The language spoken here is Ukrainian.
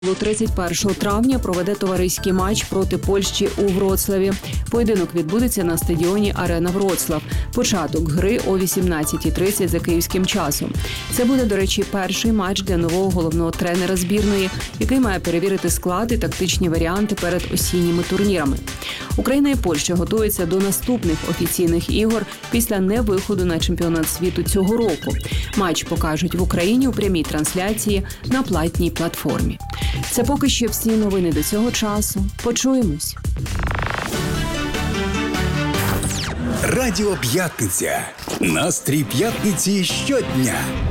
31 травня проведе товариський матч проти Польщі у Вроцлаві. Поєдинок відбудеться на стадіоні «Арена Вроцлав». Початок гри о 18:30 за київським часом. Це буде, до речі, перший матч для нового головного тренера збірної, який має перевірити склад і тактичні варіанти перед осінніми турнірами. Україна і Польща готуються до наступних офіційних ігор після невиходу на чемпіонат світу цього року. Матч покажуть в Україні у прямій трансляції на платній платформі. Це поки що всі новини до цього часу. Почуємось. Радіо П'ятниця. Настрій п'ятниці щодня.